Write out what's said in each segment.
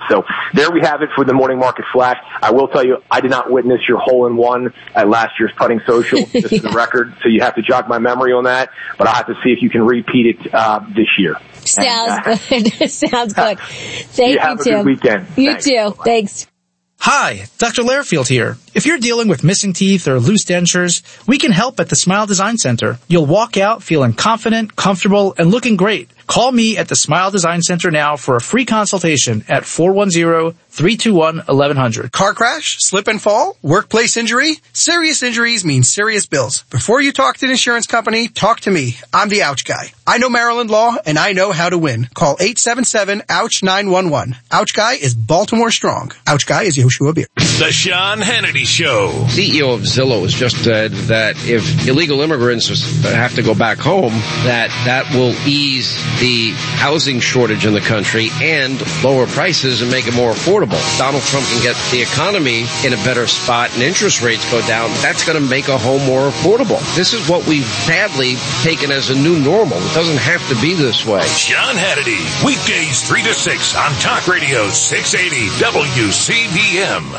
So there we have it for the Morning Market Flash. I will tell you, I did not witness your hole-in-one at last year's Putting Social, just for the record, so you have to jog my memory on that, but I'll have to see if you can repeat it this year. Sounds good. Sounds good. Thank you, have Tim. A good weekend. You Thanks. too. Thanks. Hi, Dr. Lairfield here. If you're dealing with missing teeth or loose dentures, we can help at the Smile Design Center. You'll walk out feeling confident, comfortable, and looking great. Call me at the Smile Design Center now for a free consultation at 410-321-1100. Car crash? Slip and fall? Workplace injury? Serious injuries mean serious bills. Before you talk to an insurance company, talk to me. I'm the Ouch Guy. I know Maryland law, and I know how to win. Call 877-OUCH-911. Ouch Guy is Baltimore strong. Ouch Guy is Yoshua Beer. The Sean Hannity Show. CEO of Zillow has just said that if illegal immigrants have to go back home, that will ease the housing shortage in the country and lower prices and make it more affordable. Donald Trump can get the economy in a better spot and interest rates go down. That's going to make a home more affordable. This is what we've sadly taken as a new normal. It doesn't have to be this way. Sean Hannity, weekdays 3 to 6 on Talk Radio 680 WCBM.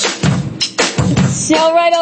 All right.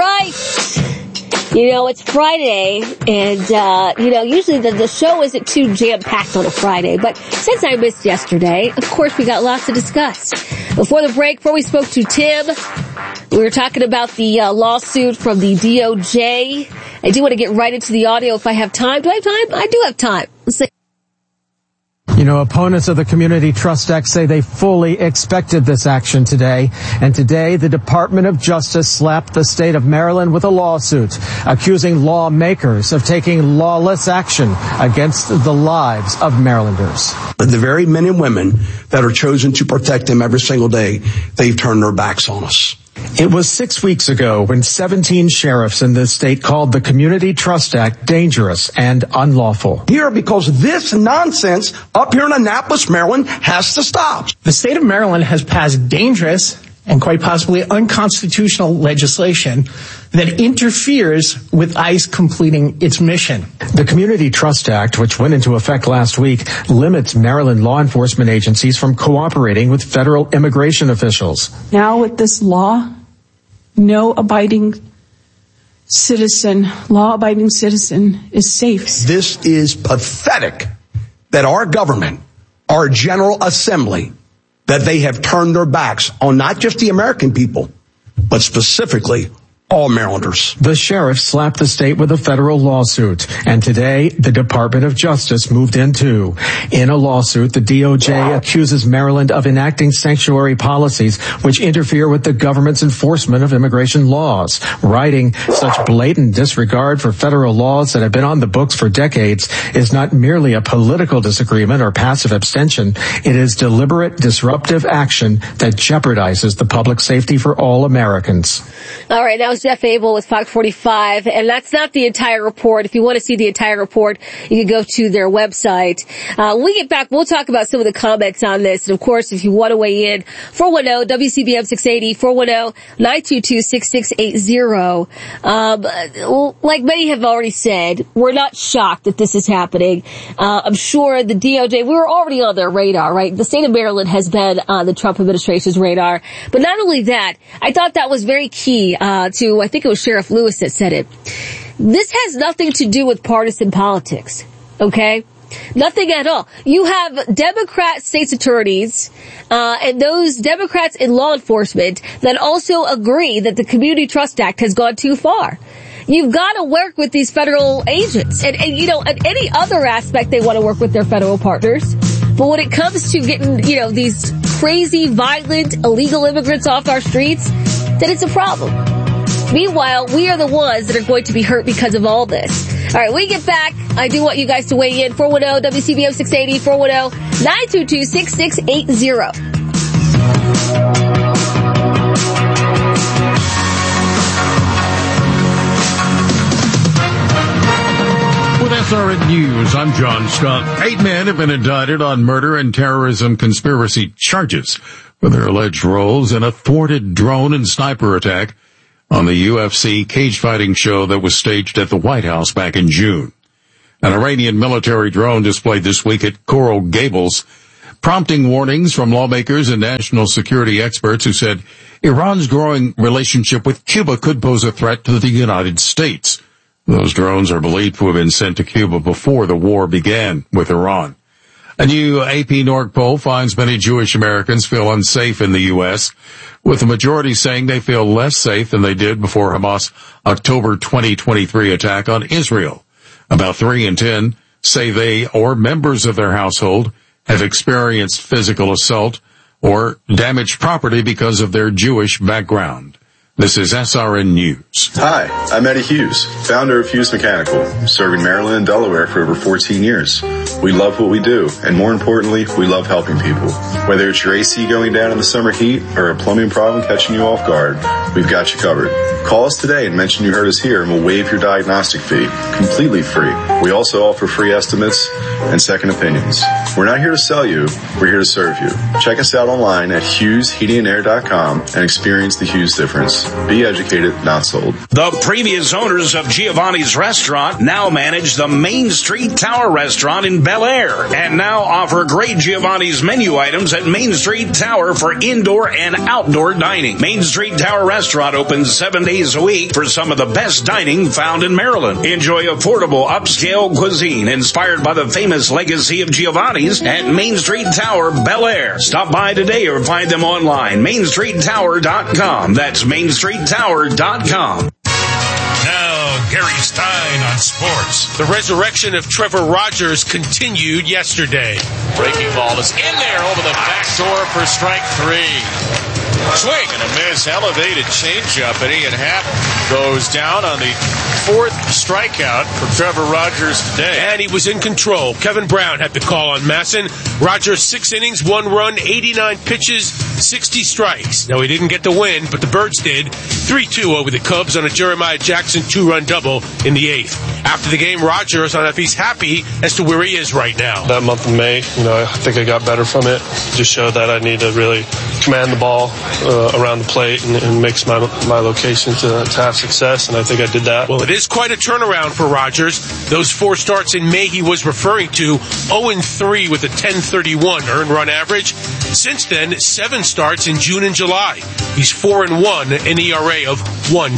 You know, it's Friday, and, usually the show isn't too jam-packed on a Friday, but since I missed yesterday, of course, we got lots to discuss. Before we spoke to Tim, we were talking about the lawsuit from the DOJ. I do want to get right into the audio if I have time. Do I have time? I do have time. Let's see. You know, opponents of the Community Trust Act say they fully expected this action today. And today, the Department of Justice slapped the state of Maryland with a lawsuit accusing lawmakers of taking lawless action against the lives of Marylanders. The very men and women that are chosen to protect them every single day, they've turned their backs on us. It was 6 weeks ago when 17 sheriffs in this state called the Community Trust Act dangerous and unlawful. Here, because this nonsense up here in Annapolis, Maryland, has to stop. The state of Maryland has passed dangerous and quite possibly unconstitutional legislation that interferes with ICE completing its mission. The Community Trust Act, which went into effect last week, limits Maryland law enforcement agencies from cooperating with federal immigration officials. Now with this law, no law-abiding citizen is safe. This is pathetic that our government, our General Assembly, that they have turned their backs on not just the American people, but specifically all Marylanders. The sheriff slapped the state with a federal lawsuit, and today the Department of Justice moved in too. In a lawsuit, the DOJ accuses Maryland of enacting sanctuary policies which interfere with the government's enforcement of immigration laws. Writing such blatant disregard for federal laws that have been on the books for decades is not merely a political disagreement or passive abstention. It is deliberate, disruptive action that jeopardizes the public safety for all Americans. All right, that was Jeff Abel with Fox 45, and that's not the entire report. If you want to see the entire report, you can go to their website. When we get back, we'll talk about some of the comments on this. And of course, if you want to weigh in, 410-WCBM 680, 410-922-6680. Like many have already said, we're not shocked that this is happening. I'm sure the DOJ, we were already on their radar, right? The state of Maryland has been on the Trump administration's radar. But not only that, I thought that was very key to, I think it was Sheriff Lewis that said it. This has nothing to do with partisan politics, okay? Nothing at all. You have Democrat state's attorneys, and those Democrats in law enforcement that also agree that the Community Trust Act has gone too far. You've got to work with these federal agents. And in any other aspect, they want to work with their federal partners. But when it comes to getting, these crazy, violent, illegal immigrants off our streets, then it's a problem. Meanwhile, we are the ones that are going to be hurt because of all this. All right, when we get back, I do want you guys to weigh in. 410-WCBM 680, 410-922-6680. With SRN News, I'm John Scott. 8 men have been indicted on murder and terrorism conspiracy charges for their alleged roles in a thwarted drone and sniper attack on the UFC cage fighting show that was staged at the White House back in June. An Iranian military drone displayed this week at Coral Gables prompting warnings from lawmakers and national security experts who said Iran's growing relationship with Cuba could pose a threat to the United States. Those drones are believed to have been sent to Cuba before the war began with Iran. A new AP NORC poll finds many Jewish Americans feel unsafe in the U.S., with the majority saying they feel less safe than they did before Hamas' October 2023 attack on Israel. About 3 in 10 say they or members of their household have experienced physical assault or damaged property because of their Jewish background. This is SRN News. Hi, I'm Eddie Hughes, founder of Hughes Mechanical, serving Maryland and Delaware for over 14 years. We love what we do, and more importantly, we love helping people. Whether it's your AC going down in the summer heat or a plumbing problem catching you off guard, we've got you covered. Call us today and mention you heard us here, and we'll waive your diagnostic fee, completely free. We also offer free estimates and second opinions. We're not here to sell you, we're here to serve you. Check us out online at HughesHeatingAndAir.com and experience the Hughes difference. Be educated, not sold. The previous owners of Giovanni's Restaurant now manage the Main Street Tower Restaurant in Bel Air and now offer great Giovanni's menu items at Main Street Tower for indoor and outdoor dining. Main Street Tower Restaurant opens 7 days a week for some of the best dining found in Maryland. Enjoy affordable upscale cuisine inspired by the famous legacy of Giovanni's at Main Street Tower, Bel Air. Stop by today or find them online, mainstreettower.com. That's mainstreettower.com. Now, Gary Stein on sports. The resurrection of Trevor Rogers continued yesterday. Breaking ball is in there over the back door for strike 3. Swing and a miss, elevated changeup, and Ian Happ goes down on the 4th strikeout for Trevor Rogers today. And he was in control. Kevin Brown had the call on Masson. Rogers 6 innings, 1 run, 89 pitches, 60 strikes. Now he didn't get the win, but the Birds did. 3-2 over the Cubs on a Jeremiah Jackson 2-run double in the 8th. After the game, Rogers on if he's happy as to where he is right now. That month of May, I think I got better from it. Just showed that I need to really command the ball around the plate and mix my location to have success, and I think I did that. Well, it is quite a turnaround for Rogers. Those 4 starts in May he was referring to, 0-3 with a 10.31 earned run average. Since then, 7 starts in June and July. He's 4-1, an ERA of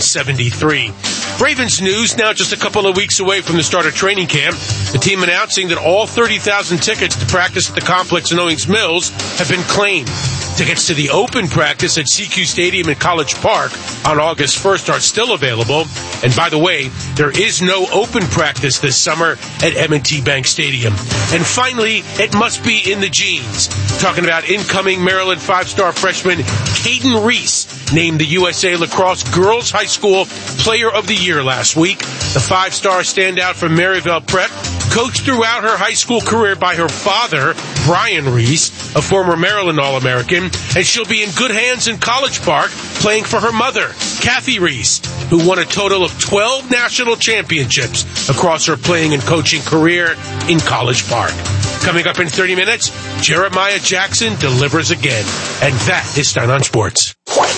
1.73. Ravens news now just a couple of weeks away from the start of training camp. The team announcing that all 30,000 tickets to practice at the complex in Owings Mills have been claimed. Tickets to the open practice at CQ Stadium in College Park on August 1st are still available. And by the way, there is no open practice this summer at M&T Bank Stadium. And finally, it must be in the genes. Talking about incoming Maryland 5-star freshman Caden Reese, named the USA Lacrosse Girls High School Player of the Year last week. The 5-star standout from Maryville Prep, coached throughout her high school career by her father, Brian Reese, a former Maryland All-American, and she'll be in good hands in College Park playing for her mother, Kathy Reese, who won a total of 12 national championships across her playing and coaching career in College Park. Coming up in 30 minutes, Jeremiah Jackson delivers again. And that is Stein on Sports.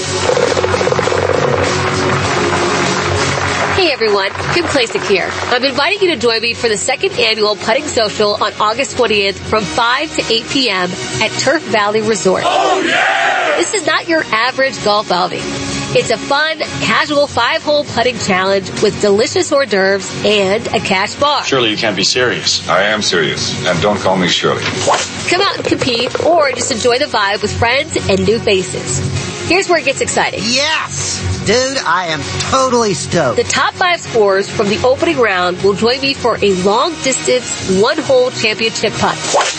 Hey everyone, Kim Klasick here. I'm inviting you to join me for the 2nd annual Putting Social on August 20th from 5 to 8 p.m. at Turf Valley Resort. Oh yeah! This is not your average golf outing. It's a fun, casual 5-hole putting challenge with delicious hors d'oeuvres and a cash bar. Surely you can't be serious. I am serious, and don't call me Shirley. Come out and compete or just enjoy the vibe with friends and new faces. Here's where it gets exciting. Yes! Dude, I am totally stoked. The top 5 scorers from the opening round will join me for a long-distance, 1-hole championship putt.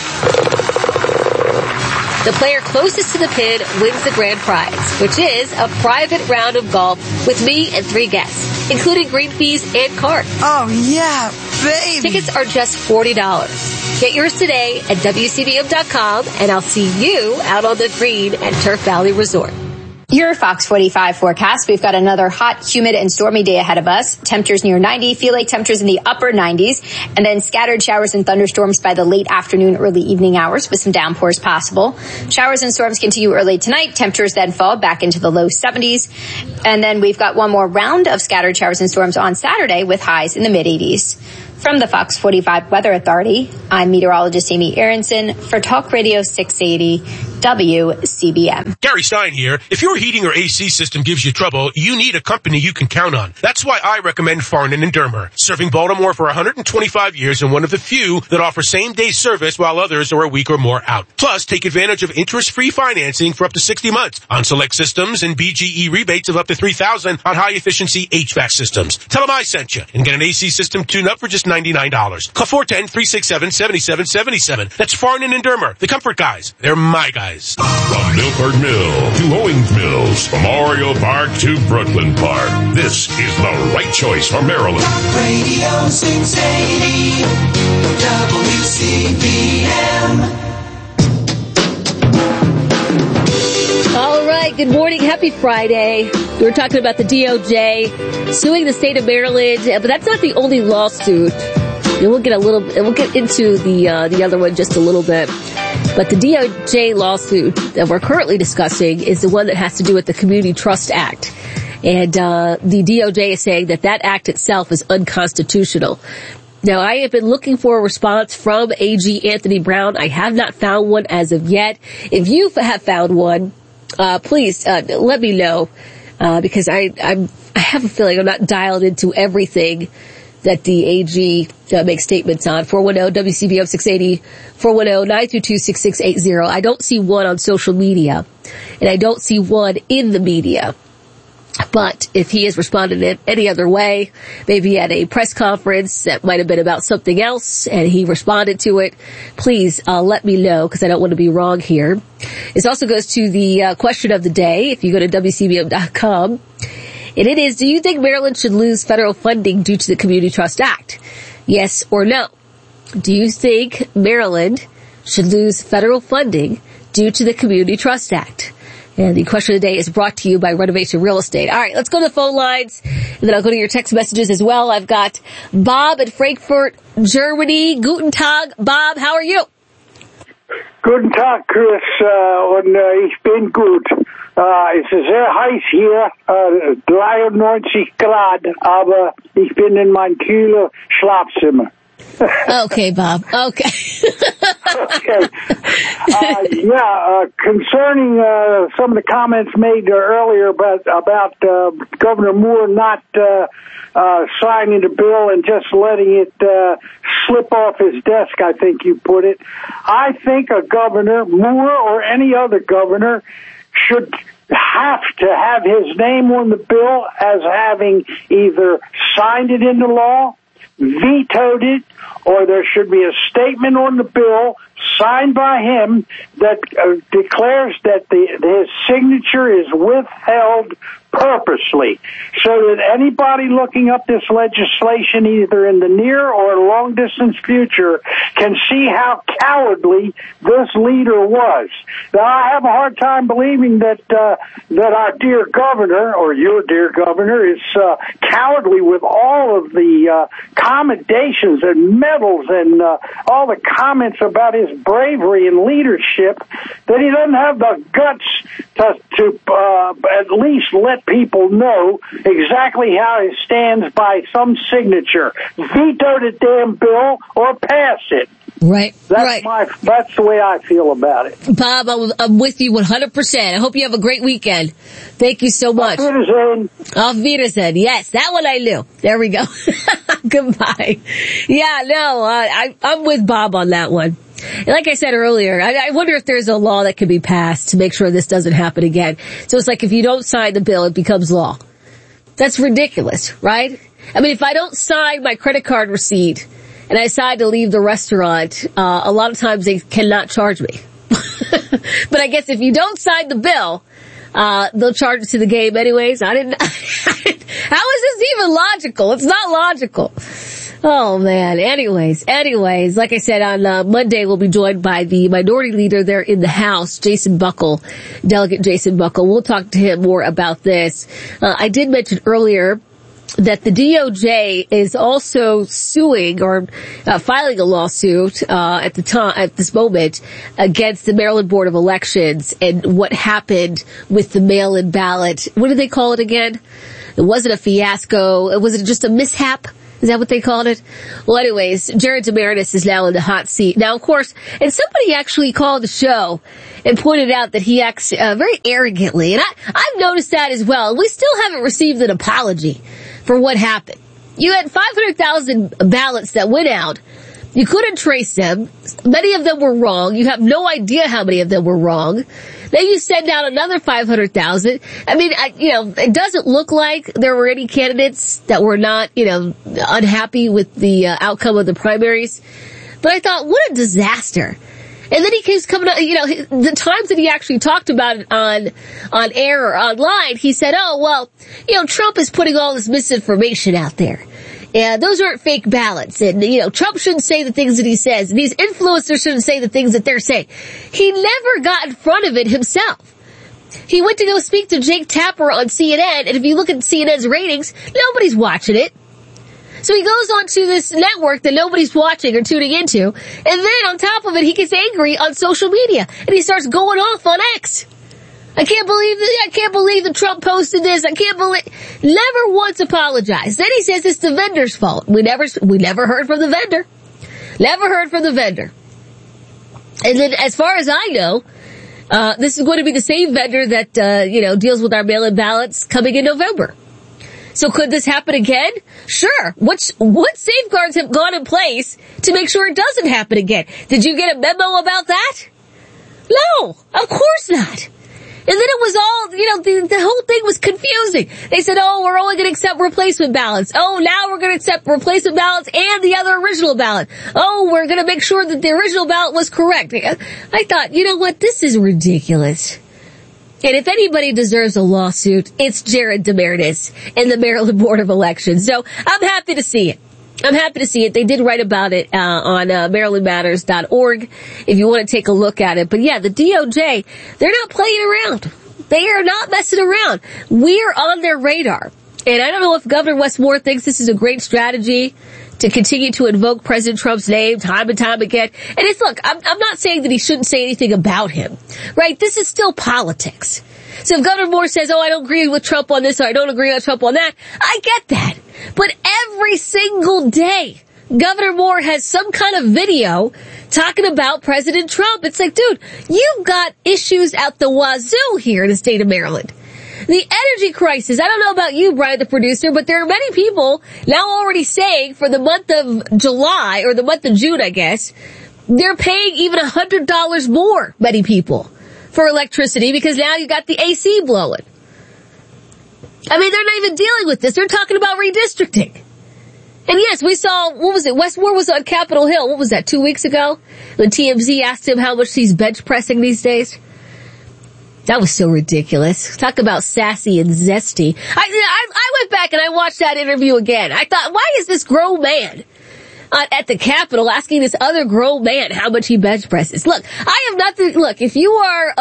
The player closest to the pin wins the grand prize, which is a private round of golf with me and 3 guests, including green fees and card. Oh, yeah, baby. Tickets are just $40. Get yours today at WCBM.com, and I'll see you out on the green at Turf Valley Resort. Your Fox 45 forecast. We've got another hot, humid, and stormy day ahead of us. Temperatures near 90, feel like temperatures in the upper 90s, and then scattered showers and thunderstorms by the late afternoon, early evening hours with some downpours possible. Showers and storms continue early tonight. Temperatures then fall back into the low 70s. And then we've got one more round of scattered showers and storms on Saturday with highs in the mid 80s. From the Fox 45 Weather Authority, I'm meteorologist Amy Aronson for Talk Radio 680 WCBM. Gary Stein here. If your heating or AC system gives you trouble, you need a company you can count on. That's why I recommend Farnan and Dermer, serving Baltimore for 125 years and one of the few that offer same-day service while others are a week or more out. Plus, take advantage of interest-free financing for up to 60 months on select systems and BGE rebates of up to $3,000 on high-efficiency HVAC systems. Tell them I sent you and get an AC system tune-up for just $99. Call 410-367-7777. That's Farnan and Dermer, the comfort guys. They're my guys. From Milford Mill to Owings Mills, Memorial Park to Brooklyn Park. This is the right choice for Maryland. Radio 680 WCBM. All right, good morning. Happy Friday. We were talking about the DOJ suing the state of Maryland, but that's not the only lawsuit. We'll get into the other one just a little bit. But the DOJ lawsuit that we're currently discussing is the one that has to do with the Community Trust Act. And the DOJ is saying that act itself is unconstitutional. Now, I have been looking for a response from AG Anthony Brown. I have not found one as of yet. If you have found one, please let me know, because I have a feeling I'm not dialed into everything that the AG makes statements on. 410-WCBM 680, 410-922-6680. I don't see one on social media, and I don't see one in the media. But if he has responded in any other way, maybe at a press conference that might have been about something else, and he responded to it, please let me know, because I don't want to be wrong here. This also goes to the question of the day, if you go to WCBM.com. And it is, do you think Maryland should lose federal funding due to the Community Trust Act? Yes or no? Do you think Maryland should lose federal funding due to the Community Trust Act? And the question of the day is brought to you by Renovation Real Estate. All right, let's go to the phone lines, and then I'll go to your text messages as well. I've got Bob in Frankfurt, Germany. Guten Tag, Bob. How are you? Guten Tag, Chris, und ich bin gut. Es ist sehr heiß hier, 93 Grad, aber ich bin in mein kühles Schlafzimmer. Okay, Bob. Okay. Okay. Concerning some of the comments made earlier about Governor Moore not signing the bill and just letting it slip off his desk, I think you put it. I think a governor, Moore or any other governor, should have to have his name on the bill as having either signed it into law, vetoed it, or there should be a statement on the bill signed by him that declares that his signature is withheld purposely, so that anybody looking up this legislation either in the near or long distance future can see how cowardly this leader was. Now, I have a hard time believing that our dear governor, or your dear governor, is cowardly with all of the commendations and medals and all the comments about his bravery and leadership, that he doesn't have the guts to at least let people know exactly how he stands by some signature. Veto the damn bill or pass it. Right. That's the way I feel about it. Bob, I'm with you 100%. I hope you have a great weekend. Thank you so much. Auf Wiedersehen. Auf Wiedersehen. Yes, that one I knew. There we go. Goodbye. Yeah, no, I'm with Bob on that one. And like I said earlier, I wonder if there's a law that could be passed to make sure this doesn't happen again. So it's like if you don't sign the bill, it becomes law. That's ridiculous, right? I mean, if I don't sign my credit card receipt and I decide to leave the restaurant, a lot of times they cannot charge me. But I guess if you don't sign the bill, they'll charge it to the game anyways. How is this even logical? It's not logical. Oh man. Anyways, like I said, on Monday we'll be joined by the minority leader there in the House, Jason Buckle, Delegate Jason Buckle. We'll talk to him more about this. I did mention earlier that the DOJ is also suing or filing a lawsuit at this moment against the Maryland Board of Elections and what happened with the mail-in ballot. What did they call it again? It wasn't a fiasco. Was it just a mishap? Is that what they called it? Well, anyways, Jared Demaritis is now in the hot seat. Now, of course, and somebody actually called the show and pointed out that he acts very arrogantly. And I've noticed that as well. We still haven't received an apology for what happened. You had 500,000 ballots that went out. You couldn't trace them. Many of them were wrong. You have no idea how many of them were wrong. Then you send out another 500,000. I mean, it doesn't look like there were any candidates that were not, unhappy with the outcome of the primaries. But I thought, what a disaster. And then he keeps coming up, the times that he actually talked about it on air or online, he said, Trump is putting all this misinformation out there. Yeah, those aren't fake ballots. And, Trump shouldn't say the things that he says. And these influencers shouldn't say the things that they're saying. He never got in front of it himself. He went to go speak to Jake Tapper on CNN, and if you look at CNN's ratings, nobody's watching it. So he goes on to this network that nobody's watching or tuning into, and then on top of it, he gets angry on social media, and he starts going off on X. I can't believe that Trump posted this. Never once apologized. Then he says it's the vendor's fault. We never heard from the vendor. Never heard from the vendor. And then as far as I know, this is going to be the same vendor that, deals with our mail-in ballots coming in November. So could this happen again? Sure. What safeguards have gone in place to make sure it doesn't happen again? Did you get a memo about that? No, of course not. And then it was all, the whole thing was confusing. They said, we're only going to accept replacement ballots. Oh, now we're going to accept replacement ballots and the other original ballot. Oh, we're going to make sure that the original ballot was correct. I thought, you know what? This is ridiculous. And if anybody deserves a lawsuit, it's Jared Demaritis and the Maryland Board of Elections. So I'm happy to see it. They did write about it on MarylandMatters.org if you want to take a look at it. But yeah, the DOJ, they're not playing around. They are not messing around. We're on their radar. And I don't know if Governor Wes Moore thinks this is a great strategy to continue to invoke President Trump's name time and time again. And I'm not saying that he shouldn't say anything about him, right? This is still politics. So if Governor Moore says, I don't agree with Trump on this or I don't agree with Trump on that, I get that. But every single day, Governor Moore has some kind of video talking about President Trump. It's like, dude, you've got issues out the wazoo here in the state of Maryland. The energy crisis, I don't know about you, Brian, the producer, but there are many people now already saying for the month of July, or the month of June, I guess, they're paying even $100 more, many people, for electricity because now you got the AC blowing. I mean, they're not even dealing with this. They're talking about redistricting. And yes, we saw, Wes Moore was on Capitol Hill. What was that, 2 weeks ago? When TMZ asked him how much he's bench pressing these days. That was so ridiculous. Talk about sassy and zesty. I went back and I watched that interview again. I thought, why is this grown man at the Capitol asking this other grown man how much he bench presses? Look, I have nothing, if you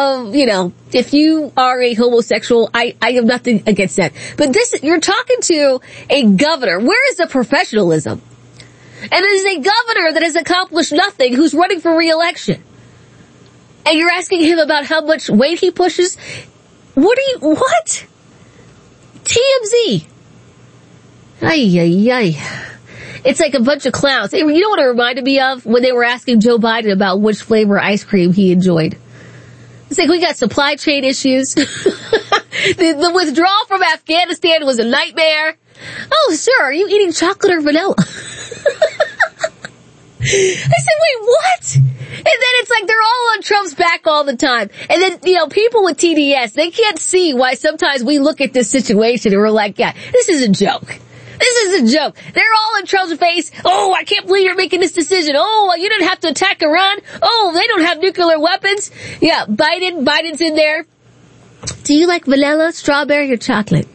are a homosexual, I have nothing against that. But you're talking to a governor. Where is the professionalism? And it is a governor that has accomplished nothing who's running for re-election. And you're asking him about how much weight he pushes? What? TMZ. Ay. It's like a bunch of clowns. You know what it reminded me of? When they were asking Joe Biden about which flavor ice cream he enjoyed. It's like we got supply chain issues. The withdrawal from Afghanistan was a nightmare. Oh, sir, are you eating chocolate or vanilla? I said, wait, what? And then it's like they're all on Trump's back all the time. And then, people with TDS, they can't see why sometimes we look at this situation and we're like, yeah, this is a joke. This is a joke. They're all in Trump's face. Oh, I can't believe you're making this decision. Oh, you didn't have to attack Iran. Oh, they don't have nuclear weapons. Yeah, Biden's in there. Do you like vanilla, strawberry, or chocolate?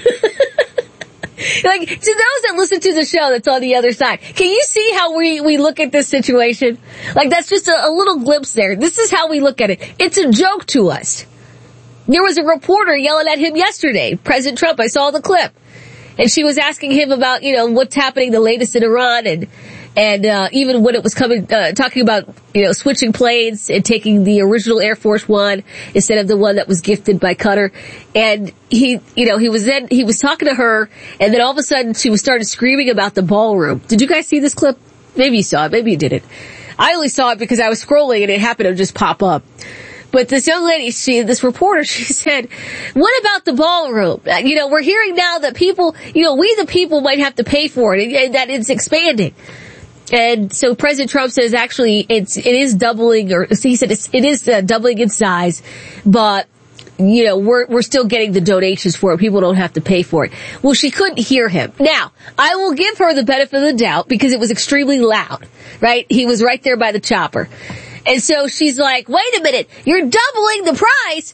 Like, to those that listen to the show that's on the other side, can you see how we look at this situation? Like, that's just a little glimpse there. This is how we look at it. It's a joke to us. There was a reporter yelling at him yesterday, President Trump. I saw the clip. And she was asking him about, what's happening, the latest in Iran. And, And even when it was talking about, switching planes and taking the original Air Force One instead of the one that was gifted by Qatar. And he was talking to her, and then all of a sudden she started screaming about the ballroom. Did you guys see this clip? Maybe you saw it, maybe you didn't. I only saw it because I was scrolling and it happened to just pop up. But this young lady, this reporter, she said, what about the ballroom? We're hearing now that people, we the people might have to pay for it, and that it's expanding. And so President Trump says actually it is doubling, or he said it is doubling in size, but we're still getting the donations for it. People don't have to pay for it. Well, she couldn't hear him. Now, I will give her the benefit of the doubt because it was extremely loud, right? He was right there by the chopper. And so she's like, wait a minute, you're doubling the price.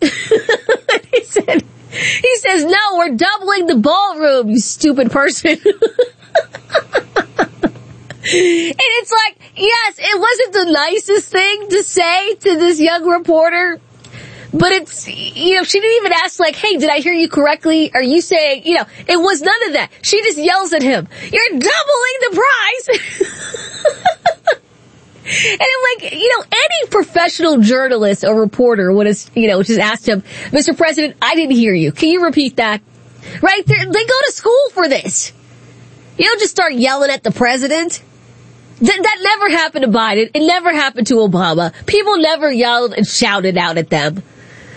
He says, no, we're doubling the ballroom, you stupid person. And it's like, yes, it wasn't the nicest thing to say to this young reporter, but it's, she didn't even ask like, hey, did I hear you correctly? Are you saying, it was none of that. She just yells at him, you're doubling the price. And I'm like, any professional journalist or reporter would have, just asked him, Mr. President, I didn't hear you. Can you repeat that? Right? They go to school for this. You don't just start yelling at the president. That never happened to Biden. It never happened to Obama. People never yelled and shouted out at them.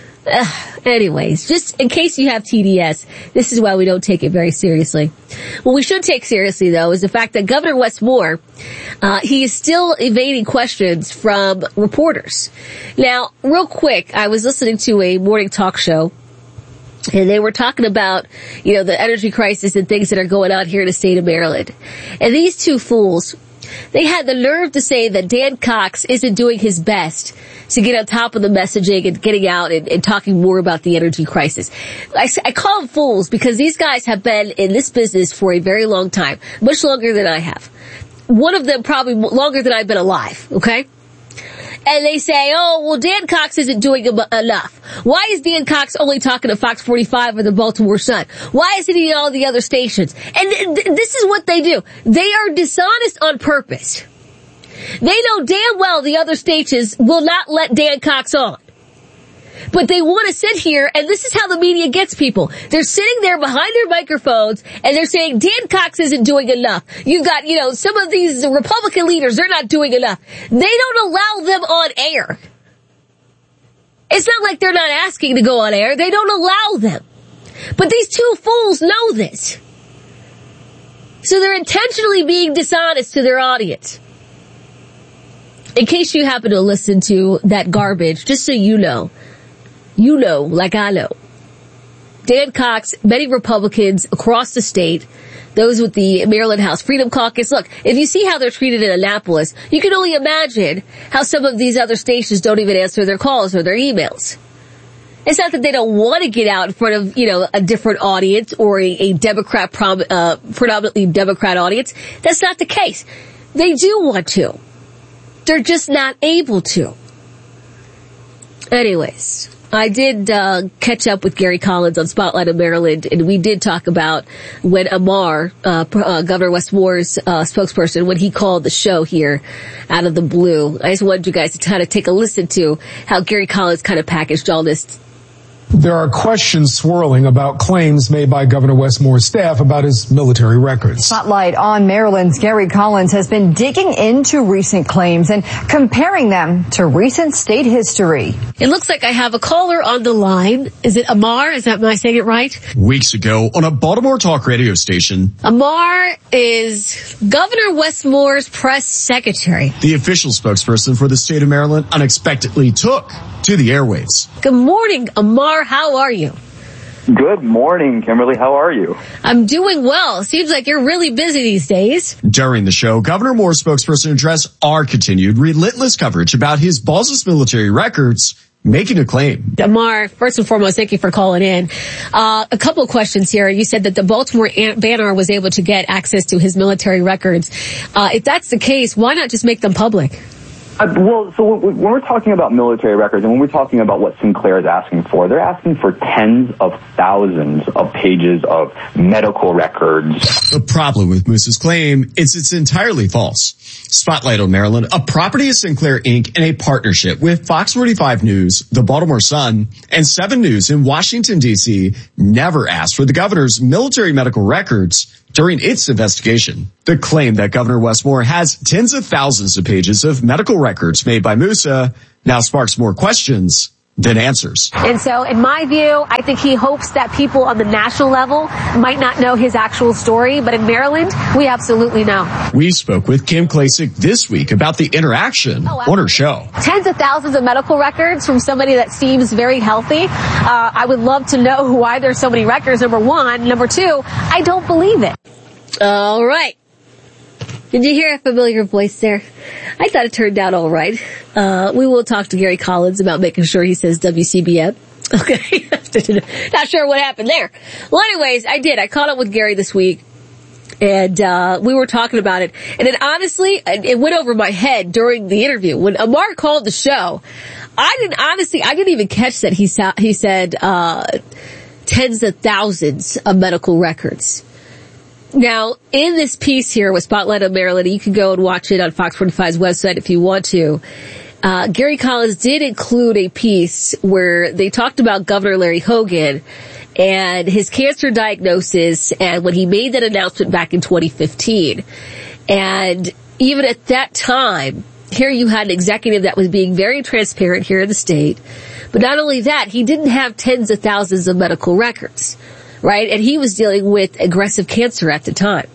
Anyways, just in case you have TDS, this is why we don't take it very seriously. What we should take seriously, though, is the fact that Governor Wes Moore, he is still evading questions from reporters. Now, real quick, I was listening to a morning talk show, and they were talking about, the energy crisis and things that are going on here in the state of Maryland. And these two fools, they had the nerve to say that Dan Cox isn't doing his best to get on top of the messaging and getting out and talking more about the energy crisis. I call them fools because these guys have been in this business for a very long time, much longer than I have. One of them probably longer than I've been alive, okay? And they say, oh, well, Dan Cox isn't doing enough. Why is Dan Cox only talking to Fox 45 or the Baltimore Sun? Why isn't he on all the other stations? And this is what they do. They are dishonest on purpose. They know damn well the other stations will not let Dan Cox on. But they want to sit here, and this is how the media gets people. They're sitting there behind their microphones, and they're saying, Dan Cox isn't doing enough. You've got, some of these Republican leaders, they're not doing enough. They don't allow them on air. It's not like they're not asking to go on air. They don't allow them. But these two fools know this. So they're intentionally being dishonest to their audience. In case you happen to listen to that garbage, just so you know, like I know, Dan Cox, many Republicans across the state, those with the Maryland House Freedom Caucus, look, if you see how they're treated in Annapolis, you can only imagine how some of these other stations don't even answer their calls or their emails. It's not that they don't want to get out in front of, a different audience or a Democrat, predominantly Democrat audience. That's not the case. They do want to. They're just not able to. Anyways, I did catch up with Gary Collins on Spotlight of Maryland, and we did talk about when Amar, Governor Wes Moore's spokesperson, when he called the show here out of the blue. I just wanted you guys to kind of take a listen to how Gary Collins kind of packaged all this. There are questions swirling about claims made by Governor Wes Moore's staff about his military records. Spotlight on Maryland's Gary Collins has been digging into recent claims and comparing them to recent state history. It looks like I have a caller on the line. Is it Amar? Am I saying it right? Weeks ago on a Baltimore talk radio station. Amar is Governor Wes Moore's press secretary. The official spokesperson for the state of Maryland unexpectedly took to the airwaves. Good morning, Amar. How are you? Good morning, Kimberly. How are you? I'm doing well. Seems like you're really busy these days. During the show, Governor Moore's spokesperson addressed our continued relentless coverage about his boss's military records, making a claim. Amar, first and foremost, thank you for calling in. A couple of questions here. You said that the Baltimore Banner was able to get access to his military records. If that's the case, why not just make them public? So when we're talking about military records and when we're talking about what Sinclair is asking for, they're asking for tens of thousands of pages of medical records. The problem with Moose's claim is it's entirely false. Spotlight on Maryland, a property of Sinclair Inc. in a partnership with Fox 45 News, the Baltimore Sun, and 7 News in Washington, D.C., never asked for the governor's military medical records during its investigation. The claim that Governor Wes Moore has tens of thousands of pages of medical records made by Moussa now sparks more questions than answers. And so, in my view, I think he hopes that people on the national level might not know his actual story, but in Maryland, we absolutely know. We spoke with Kim Klacik this week about the interaction on her show. Tens of thousands of medical records from somebody that seems very healthy. I would love to know why there's so many records, number one. Number two, I don't believe it. All right. Did you hear a familiar voice there? I thought it turned out all right. We will talk to Gary Collins about making sure he says WCBM. Okay. Not sure what happened there. Well, anyways, I caught up with Gary this week, and we were talking about it. And then honestly, it went over my head during the interview. When Amar called the show, I didn't even catch that he said tens of thousands of medical records. Now, in this piece here with Spotlight on Maryland, you can go and watch it on Fox 45's website if you want to. Gary Collins did include a piece where they talked about Governor Larry Hogan and his cancer diagnosis and when he made that announcement back in 2015. And even at that time, here you had an executive that was being very transparent here in the state. But not only that, he didn't have tens of thousands of medical records. Right? And he was dealing with aggressive cancer at the time.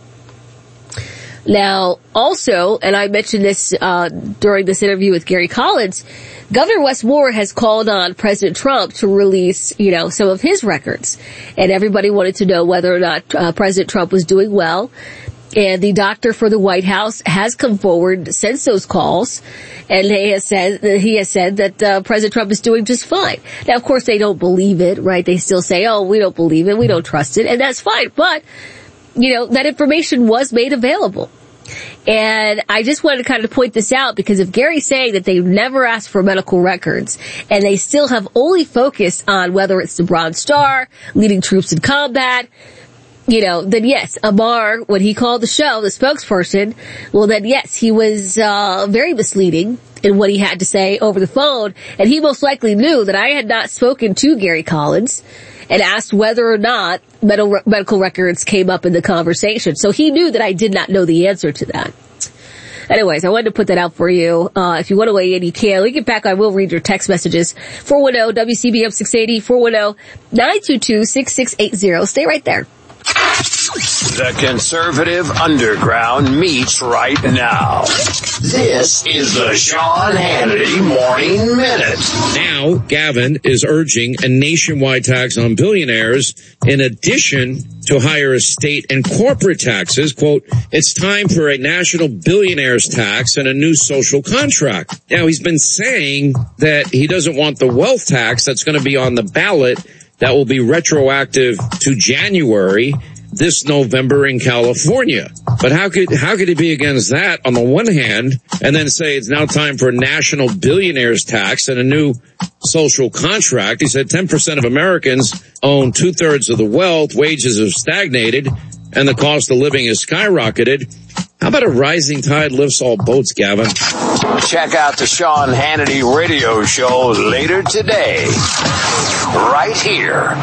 Now, also, and I mentioned this during this interview with Gary Collins, Governor Wes Moore has called on President Trump to release, some of his records. And everybody wanted to know whether or not President Trump was doing well. And the doctor for the White House has come forward since those calls, and he has said that President Trump is doing just fine. Now, of course, they don't believe it, right? They still say, "Oh, we don't believe it, we don't trust it," and that's fine. But that information was made available, and I just wanted to kind of point this out because if Gary's saying that they've never asked for medical records and they still have only focused on whether it's the Bronze Star, leading troops in combat. Then yes, Amar, when he called the show, the spokesperson, well then yes, he was very misleading in what he had to say over the phone, and he most likely knew that I had not spoken to Gary Collins and asked whether or not medical records came up in the conversation. So he knew that I did not know the answer to that. Anyways, I wanted to put that out for you. If you want to weigh in, you can. When we get back, I will read your text messages. 410-WCBM 680, 410-922-6680. Stay right there. The conservative underground meets right now. This is the Sean Hannity Morning Minute. Now, Gavin is urging a nationwide tax on billionaires in addition to higher estate and corporate taxes. Quote, it's time for a national billionaires tax and a new social contract. Now, he's been saying that he doesn't want the wealth tax that's going to be on the ballot that will be retroactive to January this November in California. But how could he be against that on the one hand and then say it's now time for a national billionaires tax and a new social contract? He said 10% of Americans own 2/3 of the wealth, wages have stagnated, and the cost of living has skyrocketed. How about a rising tide lifts all boats, Gavin? Check out the Sean Hannity radio show later today, right here.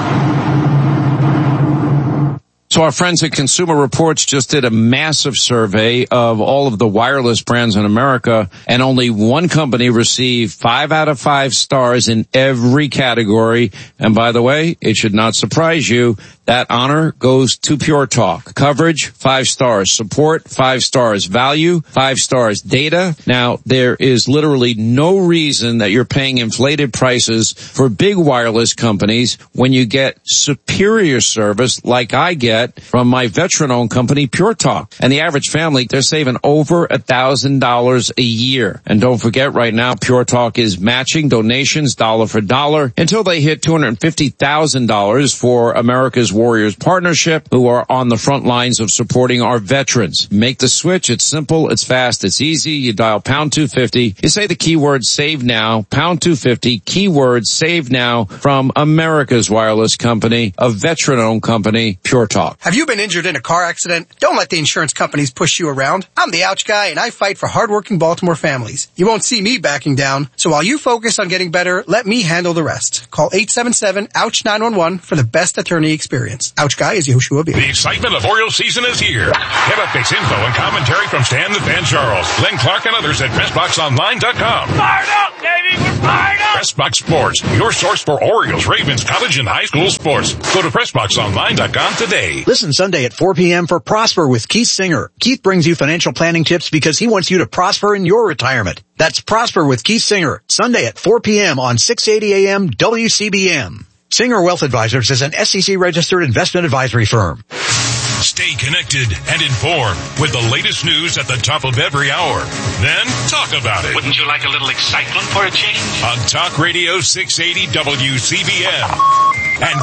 So our friends at Consumer Reports just did a massive survey of all of the wireless brands in America, and only one company received 5 out of 5 stars in every category. And by the way, it should not surprise you, that honor goes to Pure Talk. Coverage, 5 stars. Support, 5 stars. Value, 5 stars. Data. Now, there is literally no reason that you're paying inflated prices for big wireless companies when you get superior service like I get vet from my veteran-owned company, Pure Talk. And the average family, they're saving over $1,000 a year. And don't forget, right now, Pure Talk is matching donations dollar for dollar until they hit $250,000 for America's Warriors Partnership, who are on the front lines of supporting our veterans. Make the switch. It's simple. It's fast. It's easy. You dial pound 250. You say the keyword save now, pound 250, keyword save now from America's wireless company, a veteran-owned company, Pure Talk. Have you been injured in a car accident? Don't let the insurance companies push you around. I'm the ouch guy, and I fight for hardworking Baltimore families. You won't see me backing down, so while you focus on getting better, let me handle the rest. Call 877-OUCH-911 for the best attorney experience. Ouch guy is Yoshua Beer. The excitement of Orioles season is here. Get updates, info, and commentary from Stan the Fan Charles, Glenn Clark, and others at PressBoxOnline.com. Fired up, baby! We're fired up! PressBox Sports, your source for Orioles, Ravens, college, and high school sports. Go to PressBoxOnline.com today. Listen Sunday at 4 p.m. for Prosper with Keith Singer. Keith brings you financial planning tips because he wants you to prosper in your retirement. That's Prosper with Keith Singer, Sunday at 4 p.m. on 680 AM WCBM. Singer Wealth Advisors is an SEC-registered investment advisory firm. Stay connected and informed with the latest news at the top of every hour. Then talk about it. Wouldn't you like a little excitement for a change? On Talk Radio 680 WCBM and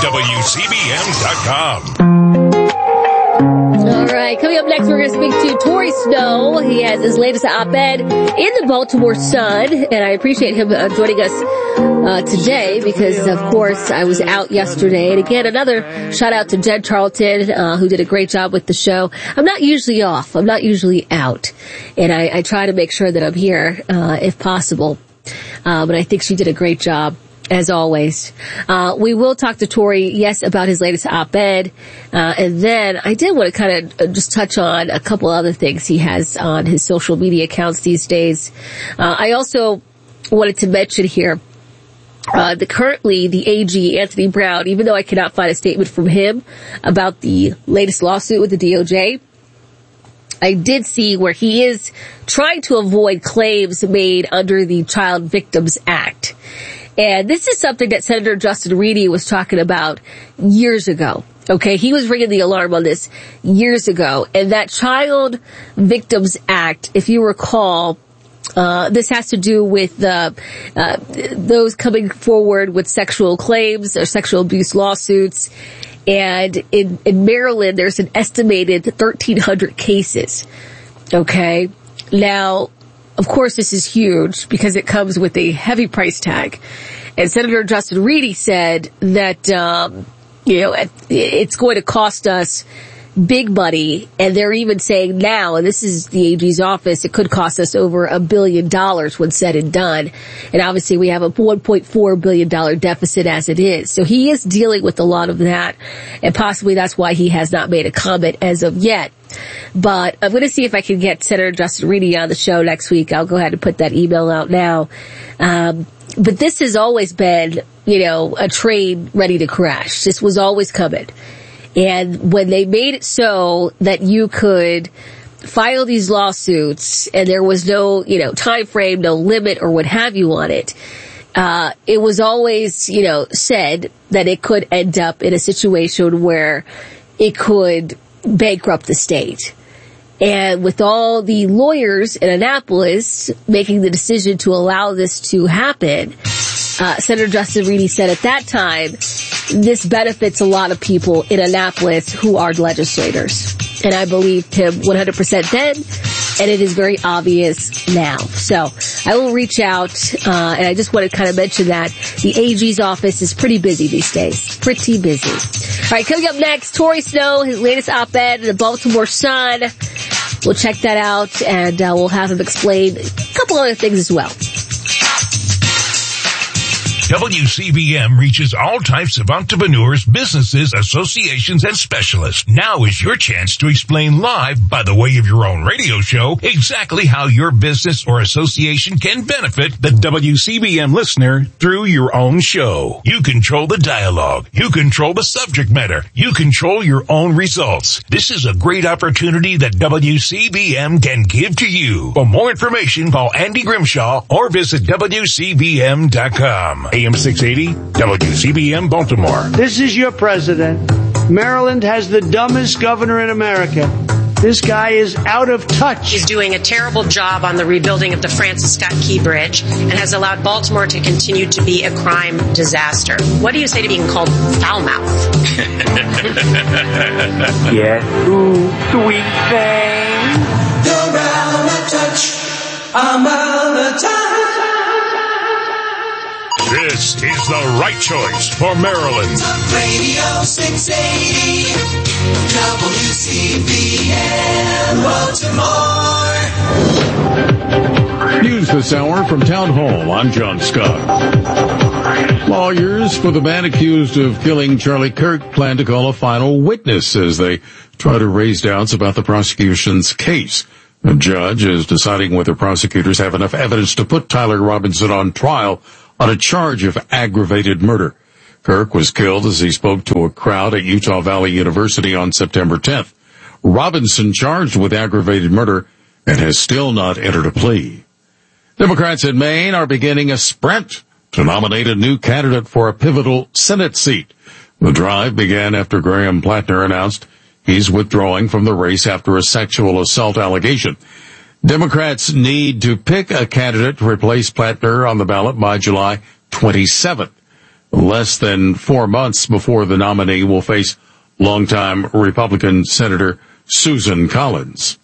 WCBM.com. All right, coming up next, we're going to speak to Torrey Snow. He has his latest op-ed in the Baltimore Sun, and I appreciate him joining us today because, of course, I was out yesterday. And again, another shout out to Jen Charlton, who did a great job with the show. I'm not usually off. I'm not usually out. And I try to make sure that I'm here, if possible. But I think she did a great job. As always. We will talk to Torrey, yes, about his latest op-ed. And then I did want to kind of just touch on a couple other things he has on his social media accounts these days. I also wanted to mention here, currently the AG, Anthony Brown, even though I cannot find a statement from him about the latest lawsuit with the DOJ, I did see where he is trying to avoid claims made under the Child Victims Act. And this is something that Senator Justin Reedy was talking about years ago. Okay, he was ringing the alarm on this years ago. And that Child Victims Act, if you recall, this has to do with those coming forward with sexual claims or sexual abuse lawsuits. And in Maryland, there's an estimated 1,300 cases. Okay, now, of course, this is huge because it comes with a heavy price tag. And Senator Justin Reedy said that, it's going to cost us big money. And they're even saying now, and this is the AG's office, it could cost us over $1 billion when said and done. And obviously we have a $1.4 billion deficit as it is. So he is dealing with a lot of that. And possibly that's why he has not made a comment as of yet. But I'm going to see if I can get Senator Justin Reedy on the show next week. I'll go ahead and put that email out now. But this has always been, a train ready to crash. This was always coming. And when they made it so that you could file these lawsuits and there was no, time frame, no limit or what have you on it, it was always, said that it could end up in a situation where it could bankrupt the state. And with all the lawyers in Annapolis making the decision to allow this to happen, Senator Justin Reedy said at that time, this benefits a lot of people in Annapolis who are legislators. And I believed him 100% then, and it is very obvious now. So I will reach out, and I just want to kind of mention that the AG's office is pretty busy these days. Pretty busy. All right, coming up next, Torrey Snow, his latest op-ed in the Baltimore Sun. We'll check that out, and we'll have him explain a couple other things as well. WCBM reaches all types of entrepreneurs, businesses, associations, and specialists. Now is your chance to explain live, by the way of your own radio show, exactly how your business or association can benefit the WCBM listener through your own show. You control the dialogue. You control the subject matter. You control your own results. This is a great opportunity that WCBM can give to you. For more information, call Andy Grimshaw or visit WCBM.com. AM 680, WCBM Baltimore. This is your president. Maryland has the dumbest governor in America. This guy is out of touch. He's doing a terrible job on the rebuilding of the Francis Scott Key Bridge and has allowed Baltimore to continue to be a crime disaster. What do you say to being called foul mouth? Yes, ooh, sweet thing. You're out of touch. I'm out of touch. This is the right choice for Maryland. Talk Radio 680, WCBM, Baltimore. News this hour from Town Hall. I'm John Scott. Lawyers for the man accused of killing Charlie Kirk plan to call a final witness as they try to raise doubts about the prosecution's case. The judge is deciding whether prosecutors have enough evidence to put Tyler Robinson on trial on a charge of aggravated murder. Kirk was killed as he spoke to a crowd at Utah Valley University on September 10th. Robinson charged with aggravated murder and has still not entered a plea. Democrats in Maine are beginning a sprint to nominate a new candidate for a pivotal Senate seat. The drive began after Graham Plattner announced he's withdrawing from the race after a sexual assault allegation. Democrats need to pick a candidate to replace Plattner on the ballot by July 27th, less than 4 months before the nominee will face longtime Republican Senator Susan Collins.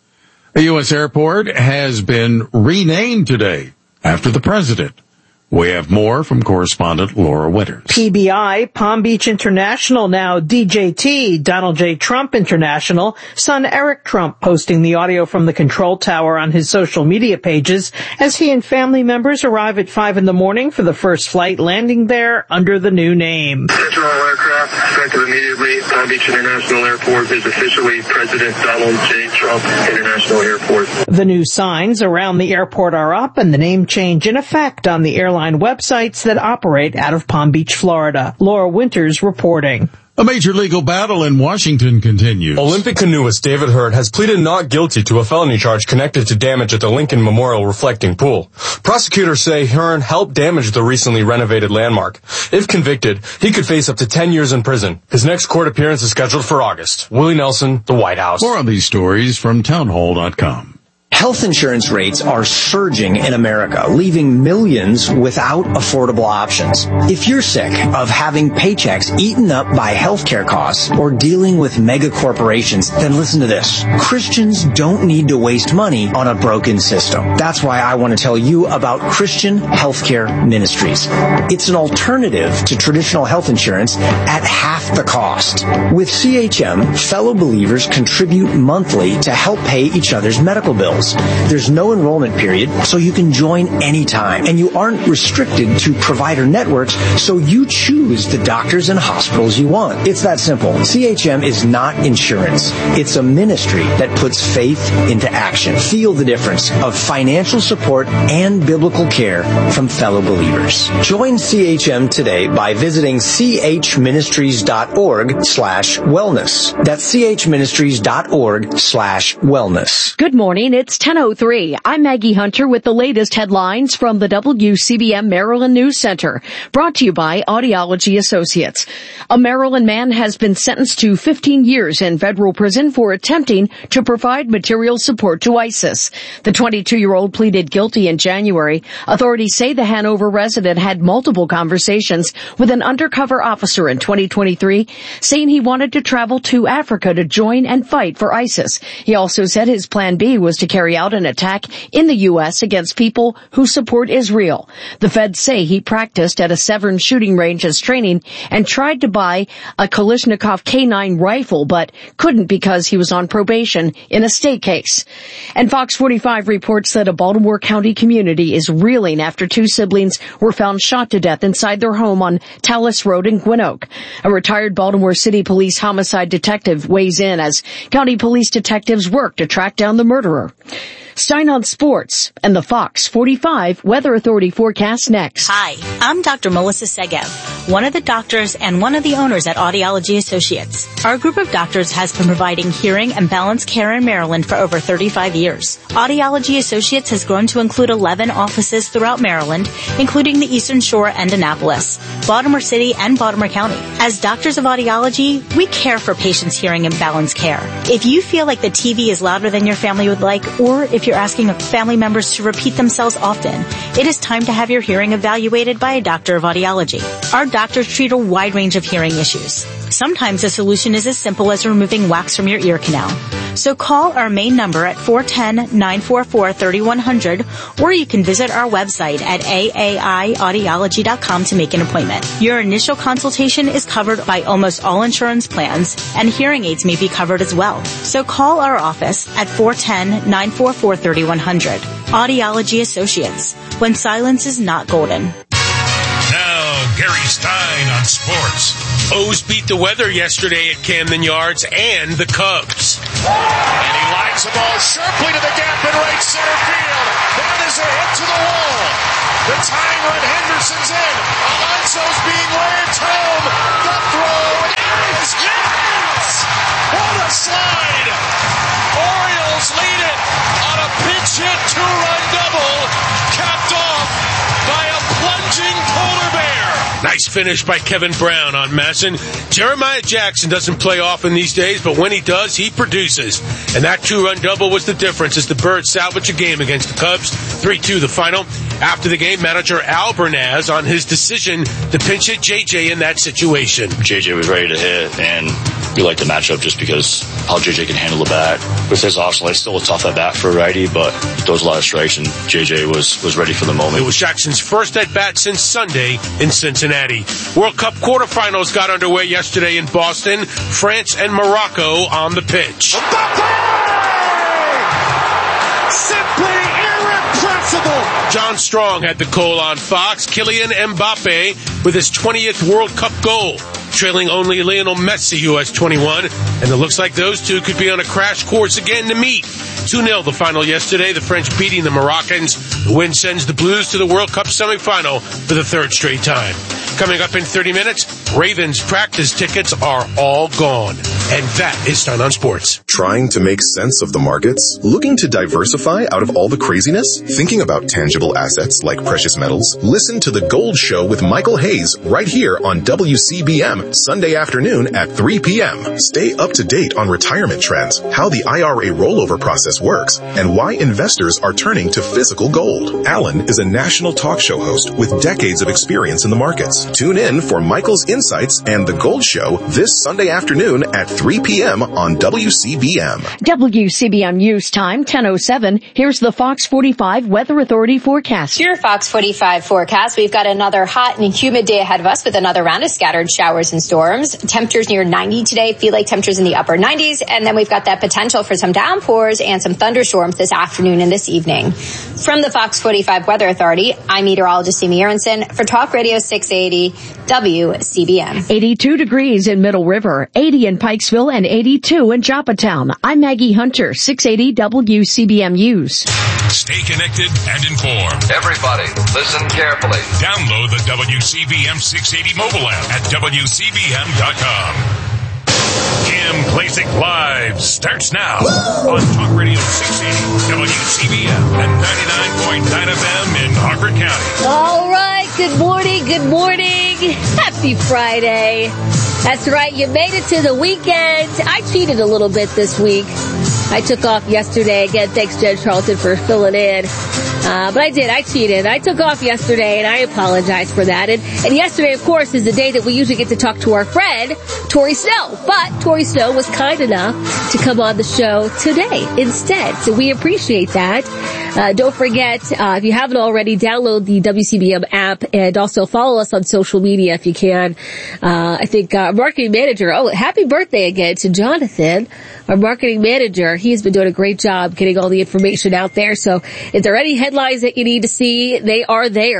A U.S. airport has been renamed today after the president. We have more from correspondent Laura Winters. PBI, Palm Beach International, now DJT, Donald J. Trump International. Son Eric Trump posting the audio from the control tower on his social media pages as he and family members arrive at 5 a.m. for the first flight, landing there under the new name. Attention all aircraft, effective immediately. Palm Beach International Airport is officially President Donald J. Trump International Airport. The new signs around the airport are up and the name change in effect on the airline websites that operate out of Palm Beach, Florida. Laura Winters reporting. A major legal battle in Washington continues. Olympic canoeist David Hurd has pleaded not guilty to a felony charge connected to damage at the Lincoln Memorial Reflecting Pool. Prosecutors say Hearn helped damage the recently renovated landmark. If convicted, he could face up to 10 years in prison. His next court appearance is scheduled for August. Willie Nelson, The White House. More on these stories from townhall.com. Health insurance rates are surging in America, leaving millions without affordable options. If you're sick of having paychecks eaten up by healthcare costs or dealing with mega corporations, then listen to this. Christians don't need to waste money on a broken system. That's why I want to tell you about Christian Healthcare Ministries. It's an alternative to traditional health insurance at half the cost. With CHM, fellow believers contribute monthly to help pay each other's medical bills. There's no enrollment period, so you can join anytime. And you aren't restricted to provider networks, so you choose the doctors and hospitals you want. It's that simple. CHM is not insurance. It's a ministry that puts faith into action. Feel the difference of financial support and biblical care from fellow believers. Join CHM today by visiting chministries.org/wellness. That's chministries.org/wellness. Good morning. It's 10:03. I'm Maggie Hunter with the latest headlines from the WCBM Maryland News Center, brought to you by Audiology Associates. A Maryland man has been sentenced to 15 years in federal prison for attempting to provide material support to ISIS. The 22-year-old pleaded guilty in January. Authorities say the Hanover resident had multiple conversations with an undercover officer in 2023, saying he wanted to travel to Africa to join and fight for ISIS. He also said his plan B was to carry out an attack in the U.S. against people who support Israel. The feds say he practiced at a Severn shooting range as training and tried to buy a Kalashnikov K9 rifle, but couldn't because he was on probation in a state case. And Fox 45 reports that a Baltimore County community is reeling after two siblings were found shot to death inside their home on Tallis Road in Gwinoak. A retired Baltimore City Police homicide detective weighs in as county police detectives work to track down the murderer. Stein on Sports and the Fox 45 Weather Authority forecast next. Hi, I'm Dr. Melissa Segev, one of the doctors and one of the owners at Audiology Associates. Our group of doctors has been providing hearing and balance care in Maryland for over 35 years. Audiology Associates has grown to include 11 offices throughout Maryland, including the Eastern Shore and Annapolis, Baltimore City, and Baltimore County. As doctors of audiology, we care for patients' hearing and balance care. If you feel like the TV is louder than your family would like, or if you're asking family members to repeat themselves often, it is time to have your hearing evaluated by a doctor of audiology. Our doctors treat a wide range of hearing issues. Sometimes the solution is as simple as removing wax from your ear canal. So call our main number at 410-944-3100, or you can visit our website at aaiaudiology.com to make an appointment. Your initial consultation is covered by almost all insurance plans, and hearing aids may be covered as well. So call our office at 410-944-3100. Audiology Associates, when silence is not golden. Now, Gary Stein on sports. O's beat the weather yesterday at Camden Yards and the Cubs. And he lines the ball sharply to the gap in right center field. That is a hit to the wall. The tying run, Henderson's in. Alonso's being waved home. The throw is yes! What a slide! Orioles lead it on a pinch hit two-run double, capped off by a plunging polar bear. Nice finish by Kevin Brown on Masson. Jeremiah Jackson doesn't play often these days, but when he does, he produces. And that two-run double was the difference as the Birds salvage a game against the Cubs. 3-2 the final. After the game, manager Al Bernaz on his decision to pinch hit JJ in that situation. JJ was ready to hit, and we like the matchup just because how JJ can handle the bat. With his off slice, still a tough at bat for a righty, but he throws a lot of strikes, and JJ was ready for the moment. It was Jackson's first at bat since Sunday in Cincinnati. World Cup quarterfinals got underway yesterday in Boston. France and Morocco on the pitch. Simply irrepressible. John Strong had the call on Fox. Kylian Mbappe with his 20th World Cup goal, trailing only Lionel Messi, who has 21. And it looks like those two could be on a crash course again to meet. 2-0 the final yesterday, the French beating the Moroccans. The win sends the Blues to the World Cup semifinal for the third straight time. Coming up in 30 minutes, Ravens practice tickets are all gone. And that is Stein on Sports. Trying to make sense of the markets? Looking to diversify out of all the craziness? Thinking about tangible assets like precious metals? Listen to The Gold Show with Michael Hayes right here on WCBM Sunday afternoon at 3 p.m. Stay up to date on retirement trends, how the IRA rollover process works, and why investors are turning to physical gold. Alan is a national talk show host with decades of experience in the markets. Tune in for Michael's insights and The Gold Show this Sunday afternoon at 3 p.m. on WCBM. WCBM News Time, 10:07. Here's the Fox 45 Weather Authority forecast. Your Fox 45 forecast. We've got another hot and humid day ahead of us with another round of scattered showers and storms. Temperatures near 90 today. Feel like temperatures in the upper 90s. And then we've got that potential for some downpours and some thunderstorms this afternoon and this evening. From the Fox 45 Weather Authority, I'm meteorologist Amy Aronson for Talk Radio 680 WCBM. 82 degrees in Middle River, 80 in Pikesville, and 82 in Joppatown. I'm Maggie Hunter, 680 WCBM News. Stay connected and informed. Everybody, listen carefully. Download the WCBM 680 mobile app at WCBM.com. Kim Klacik Live starts now on Talk Radio 680 WCBM and 99.9 FM in Harford County. All right, good morning, good morning. Happy Friday. That's right, you made it to the weekend. I cheated a little bit this week. I took off yesterday. Again, thanks, Jen Charlton, for filling in. But I did. I cheated. I took off yesterday, and I apologize for that. And yesterday, of course, is the day that we usually get to talk to our friend, Tori Snow. But Tori Snow was kind enough to come on the show today instead. So we appreciate that. Don't forget, if you haven't already, download the WCBM app and also follow us on social media if you can. I think our marketing manager, happy birthday again to Jonathan, our marketing manager. He's been doing a great job getting all the information out there. So if there are any headlines that you need to see, they are there.